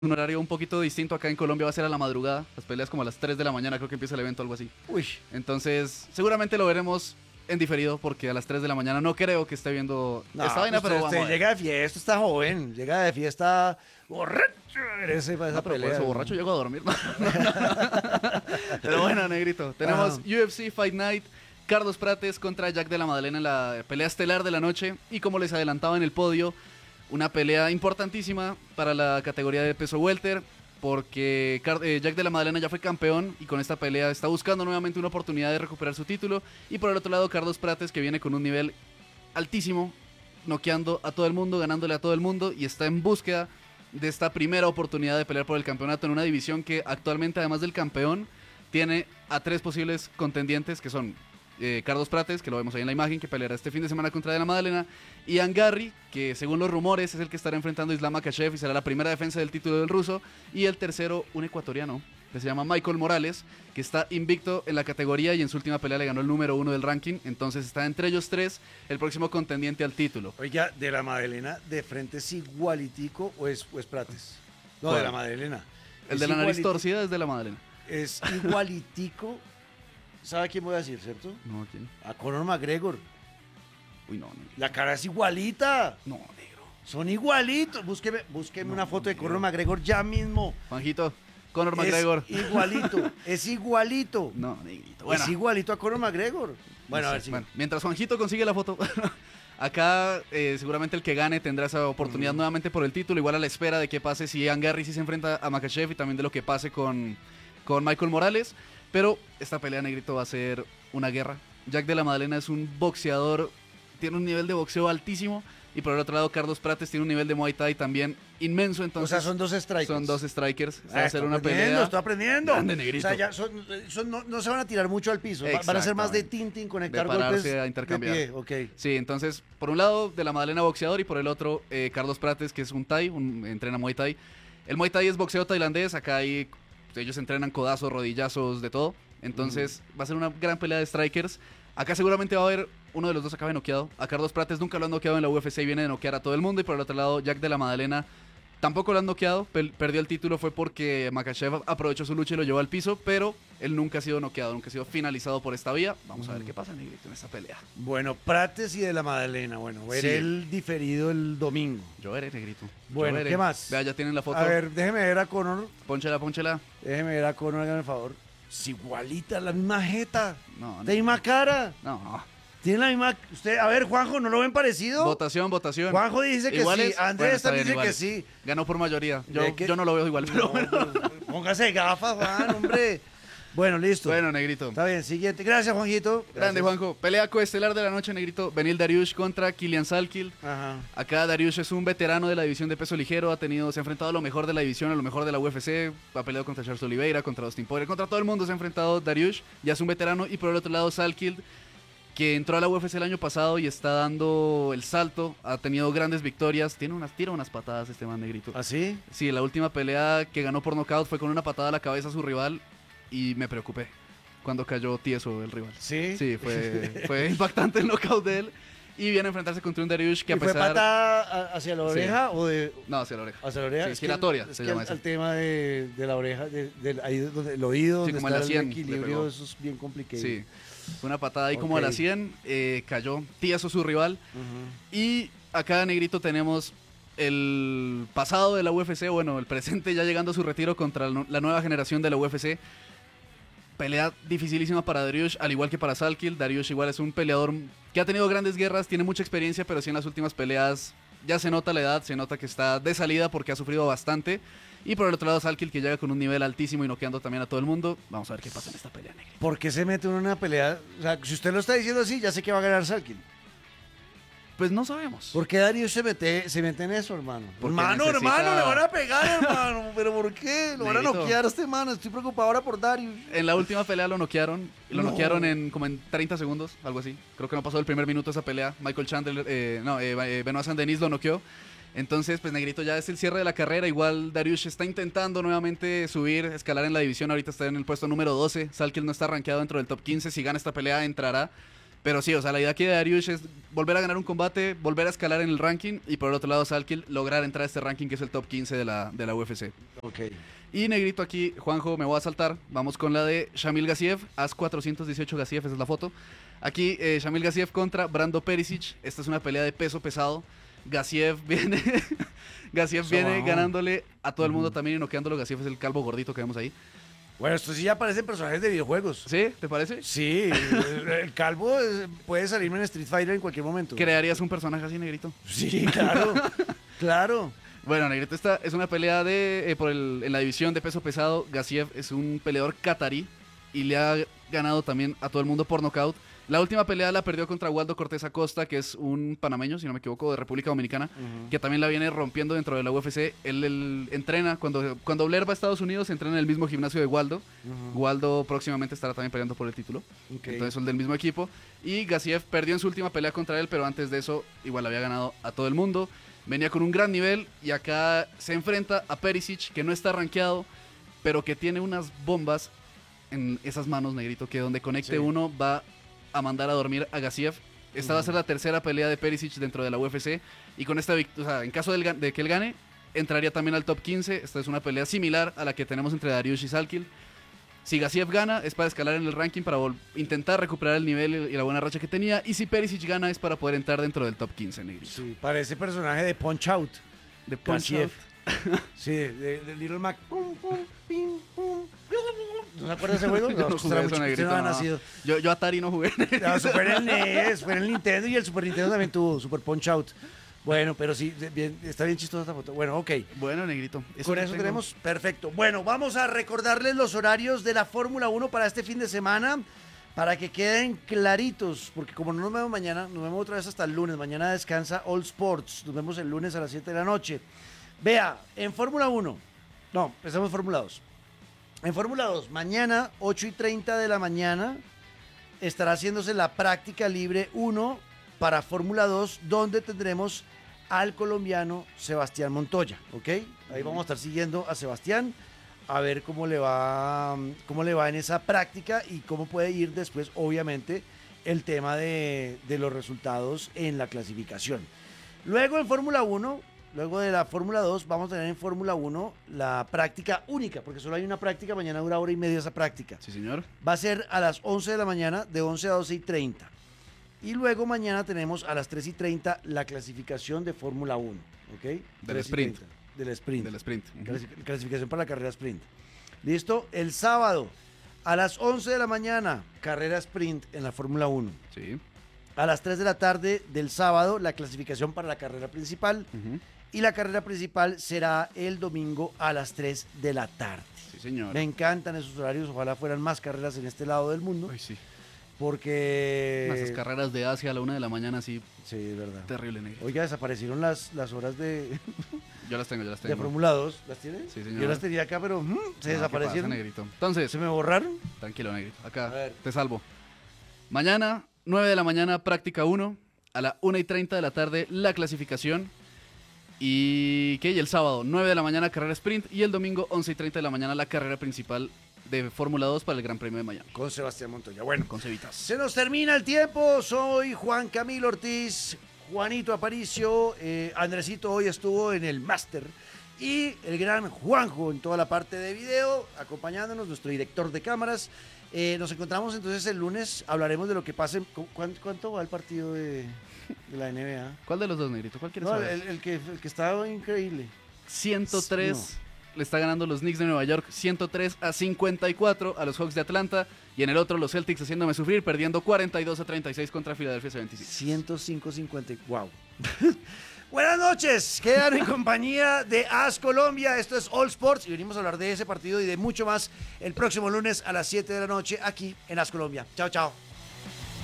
un horario un poquito distinto. Acá en Colombia va a ser a la madrugada. Las peleas como a las 3 de la mañana, creo que empieza el evento, algo así. Uy, Entonces, seguramente lo veremos en diferido, porque a las 3 de la mañana no creo que esté viendo no, esta vaina, pero vamos a ver. llega de fiesta, está joven, llega de fiesta borracho. Ese para esa No, pero por pelea. eso borracho llego a dormir. Pero bueno, negrito. Tenemos UFC Fight Night. Carlos Prates contra Jack de la Madalena en la pelea estelar de la noche. Y como les adelantaba en el podio, una pelea importantísima para la categoría de peso welter, porque Jack de la Madalena ya fue campeón y con esta pelea está buscando nuevamente una oportunidad de recuperar su título. Y por el otro lado, Carlos Prates, que viene con un nivel altísimo, noqueando a todo el mundo, ganándole a todo el mundo, y está en búsqueda de esta primera oportunidad de pelear por el campeonato en una división que actualmente, además del campeón, tiene a 3 posibles contendientes, que son Carlos Prates, que lo vemos ahí en la imagen, que peleará este fin de semana contra De la Madalena, y Ian Garry, que según los rumores es el que estará enfrentando a Islam Makhachev y será la primera defensa del título del ruso, y el tercero, un ecuatoriano, que se llama Michael Morales, que está invicto en la categoría y en su última pelea le ganó el número 1 del ranking, entonces está entre ellos 3 el próximo contendiente al título. Oiga, de la Madalena, ¿de frente es igualitico o es Prates? No, ¿Cuál? de la Madalena. El Es de la nariz igualiti- torcida es De la Madalena. Es igualitico. ¿Sabe a quién voy a decir, cierto? No, ¿quién? A Conor McGregor. Uy, no, La cara es igualita. no, negro. Son igualitos. Búsqueme una foto de Conor McGregor ya mismo. Juanjito, Conor McGregor. Es igualito. Es igualito. No, negrito. Bueno, Es igualito a Conor McGregor. Bueno, no a sé. ver si. Bueno, mientras Juanjito consigue la foto, acá seguramente el que gane tendrá esa oportunidad nuevamente por el título, igual a la espera de qué pase si Ian Garry sí se enfrenta a Makhachev y también de lo que pase con Michael Morales. Pero esta pelea, negrito, va a ser una guerra. Jack de la Madalena es un boxeador, tiene un nivel de boxeo altísimo. Y por el otro lado, Carlos Prates tiene un nivel de Muay Thai también inmenso. O Entonces, sea, son dos strikers. son dos strikers. Esta va a ser Estoy una aprendiendo, pelea. Estoy aprendiendo. grande, negrito. O sea, ya no se van a tirar mucho al piso. Van a ser más de tintin, conectar De pararse golpes a intercambiar. de pie. Ok. Sí, entonces, por un lado, de la Madalena boxeador y por el otro, Carlos Prates, que es un Thai, entrena Muay Thai. El Muay Thai es boxeo tailandés, acá ellos entrenan codazos, rodillazos, de todo. Entonces, va a ser una gran pelea de strikers. Acá seguramente va a haber uno de los dos acabe noqueado. A Carlos Prates nunca lo han noqueado en la UFC y viene de noquear a todo el mundo. Y por el otro lado, Jack de la Madalena tampoco lo han noqueado. Perdió el título fue porque Makhachev aprovechó su lucha y lo llevó al piso, pero él nunca ha sido noqueado, nunca ha sido finalizado por esta vía. Vamos a ver qué pasa, negrito, en esta pelea. Bueno, Prates y de la Madalena. Bueno, veré Sí. el diferido el domingo. Yo veré, negrito. Bueno, Yo veré. ¿qué más? Vea, ya tienen la foto. A ver, déjeme ver a Conor. Pónchela, pónchela. Déjeme ver a Conor, hágame el favor. Es igualita, la misma jeta. No, La misma cara. no. Tiene la misma. Usted, a ver, Juanjo, ¿no lo ven parecido? Votación, votación. Juanjo dice que ¿Iguales? sí. Andrés Bueno, está también bien, dice que iguales. sí. Ganó por mayoría. ¿De qué? Yo no lo veo igual, pero No, bueno. póngase gafas, Juan, hombre. Bueno, listo. Bueno, negrito. Está bien, siguiente. Gracias, Juanjito. Grande, Gracias. Juanjo. Pelea coestelar de la noche, negrito. Benil Dariush contra Kilian Salkild. Ajá. Acá Dariush es un veterano de la división de peso ligero. Se ha enfrentado a lo mejor de la división, a lo mejor de la UFC. Ha peleado contra Charles Oliveira, contra Dustin Poirier, contra todo el mundo se ha enfrentado Dariush. Ya es un veterano. Y por el otro lado, Salkild, que entró a la UFC el año pasado y está dando el salto. Ha tenido grandes victorias. Tira unas patadas este man, negrito. ¿Así? Sí, la última pelea que ganó por nocaut fue con una patada a la cabeza a su rival. Y me preocupé cuando cayó tieso el rival. Sí. Sí, fue impactante el knockout de él. Y viene a enfrentarse contra un Dariush que ¿Y a fue pesar... patada hacia la oreja o de No, hacia la oreja. hacia la oreja? Sí, Es que giratoria, es se que llama el, eso. el tema de la oreja, ahí donde el oído, Sí, donde como en está la el 100 le equilibrio, pegó. eso es bien complicado. Sí, fue una patada ahí como a la Ok. 100. Cayó tieso su rival. Y acá, negrito, tenemos el pasado de la UFC. Bueno, el presente ya llegando a su retiro contra la nueva generación de la UFC. Pelea dificilísima para Dariush, al igual que para Salkild. Dariush igual es un peleador que ha tenido grandes guerras, tiene mucha experiencia, pero sí en las últimas peleas ya se nota la edad, se nota que está de salida porque ha sufrido bastante. Y por el otro lado, Salkild, que llega con un nivel altísimo y noqueando también a todo el mundo. Vamos a ver qué pasa en esta pelea, negrito. ¿Por qué se mete uno en una pelea? O sea, si usted lo está diciendo así, ya sé que va a ganar Salkin. Pues no sabemos. ¿Por qué Darius se mete en eso, hermano? Porque Hermano, necesita- le van a pegar, hermano. ¿Pero por qué? Lo van a Negrito. noquear a este mano. Estoy preocupado ahora por Darius. En la última pelea lo noquearon. Lo No. noquearon como en 30 segundos, algo así. Creo que no pasó el primer minuto de esa pelea. Michael Chandler, Benoit Saint-Denis lo noqueó. Entonces, pues negrito, ya es el cierre de la carrera. Igual Dariush está intentando nuevamente subir, escalar en la división. Ahorita está en el puesto número 12. Salkild no está rankeado dentro del top 15. Si gana esta pelea, entrará. Pero sí, o sea, la idea aquí de Dariush es volver a ganar un combate, volver a escalar en el ranking y por el otro lado Salkil lograr entrar a este ranking que es el top 15 de la UFC. Ok. Y negrito aquí, Juanjo, me voy a saltar. Vamos con la de Shamil Gassiev, AS 418 Gassiev, esa es la foto. Aquí Shamil Gassiev contra Brando Perisic. Esta es una pelea de peso pesado. Gassiev viene, ganándole a todo el mundo también y noqueándolo. Gassiev es el calvo gordito que vemos ahí. Bueno, estos sí ya parecen personajes de videojuegos. ¿Sí? ¿Te parece? Sí, el calvo puede salirme en Street Fighter en cualquier momento. ¿Crearías un personaje así, negrito? Sí, claro, claro. Bueno, negrito, esta es una pelea en la división de peso pesado. Gassiev es un peleador catarí y le ha ganado también a todo el mundo por nocaut. La última pelea la perdió contra Waldo Cortés Acosta, que es un panameño, si no me equivoco, de República Dominicana, que también la viene rompiendo dentro de la UFC. Él entrena, cuando Blair va a Estados Unidos, entrena en el mismo gimnasio de Waldo. Waldo próximamente estará también peleando por el título. Okay. Entonces son del mismo equipo. Y Gassiev perdió en su última pelea contra él, pero antes de eso igual había ganado a todo el mundo. Venía con un gran nivel y acá se enfrenta a Perisic, que no está rankeado, pero que tiene unas bombas en esas manos, negrito, que donde conecte uno va a mandar a dormir a Gassiev. Esta va a ser la tercera pelea de Perisic dentro de la UFC y con esta victoria, o sea, en caso de que él gane, entraría también al top 15. Esta es una pelea similar a la que tenemos entre Dariush y Salkil. Si Gassiev gana es para escalar en el ranking, para intentar recuperar el nivel y la buena racha que tenía, y si Perisic gana es para poder entrar dentro del top 15, negrito. Sí, parece personaje de Punch Out. De Punch Out. Sí, de Little Mac. Pum, pum, pim, pum. ¿No se acuerdas de ese juego? Yo no jugué eso, negrito, no había no. nacido. Yo Atari no jugué. No, eso fue en el NES, fue en el Nintendo y el Super Nintendo también tuvo Super Punch Out. Bueno, pero sí, bien, está bien chistosa esta foto. Bueno, ok. Bueno, negrito. Con eso tenemos, perfecto. Bueno, vamos a recordarles los horarios de la Fórmula 1 para este fin de semana, para que queden claritos, porque como no nos vemos mañana, nos vemos otra vez hasta el lunes. Mañana descansa All Sports, nos vemos el lunes a las 7 de la noche. Vea, en Fórmula 1, no, empezamos Fórmula 2. En Fórmula 2, mañana, 8:30 de la mañana, estará haciéndose la práctica libre 1 para Fórmula 2, donde tendremos al colombiano Sebastián Montoya, ¿ok? Ahí vamos a estar siguiendo a Sebastián, a ver cómo le va en esa práctica y cómo puede ir después, obviamente, el tema de los resultados en la clasificación. Luego en Fórmula 1, luego de la Fórmula 2, vamos a tener en Fórmula 1 la práctica única, porque solo hay una práctica, mañana dura 1:30 esa práctica. Sí, señor. Va a ser a las 11 de la mañana, de 11 a 12:30. Y luego mañana tenemos a las 3:30 la clasificación de Fórmula 1, ¿ok? Del sprint. Del sprint. Del sprint. Clasificación para la carrera sprint. ¿Listo? El sábado, a las 11 de la mañana, carrera sprint en la Fórmula 1. Sí. A las 3 de la tarde del sábado, la clasificación para la carrera principal. Y la carrera principal será el domingo a las 3 de la tarde. Sí, señor. Me encantan esos horarios, ojalá fueran más carreras en este lado del mundo. Ay, sí. Porque... Esas carreras de Asia a la 1 de la mañana, sí. Sí, es verdad. Terrible, negro. Oiga, desaparecieron las horas de Yo las tengo. de Fórmula 2. ¿Las tienes? Sí, señor. Yo las tenía acá, pero se desaparecieron. ¿Qué pasa, negrito? Entonces, ¿Se me borraron? tranquilo, negrito. A Acá ver. te salvo. Mañana, 9 de la mañana, práctica 1. A la 1:30 de la tarde, la clasificación. Y el sábado, 9 de la mañana, carrera sprint. Y el domingo, 11:30 de la mañana, la carrera principal de Fórmula 2 para el Gran Premio de Miami. Con Sebastián Montoya. Bueno, Con cevitas. se nos termina el tiempo. Soy Juan Camilo Ortiz, Juanito Aparicio. Andresito hoy estuvo en el máster. Y el gran Juanjo en toda la parte de video, acompañándonos, nuestro director de cámaras. Nos encontramos entonces el lunes. Hablaremos de lo que pase. ¿Cuánto va el partido de la NBA? ¿Cuál de los dos, negrito? ¿Cuál quieres No, saber? el que estaba increíble. 103 No. le está ganando los Knicks de Nueva York, 103-54 a los Hawks de Atlanta. Y en el otro, los Celtics haciéndome sufrir, perdiendo 42-36 contra Philadelphia 76. 105-50. Wow. Buenas noches, quedan en compañía de AS Colombia, esto es All Sports y venimos a hablar de ese partido y de mucho más el próximo lunes a las 7 de la noche aquí en AS Colombia. Chao, chao.